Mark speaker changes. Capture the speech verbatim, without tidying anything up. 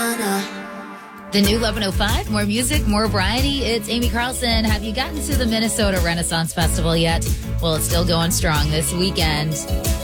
Speaker 1: The new eleven oh five, more music, more variety. It's Amy Carlson. Have you gotten to the Minnesota Renaissance Festival yet? Well, it's still going strong this weekend.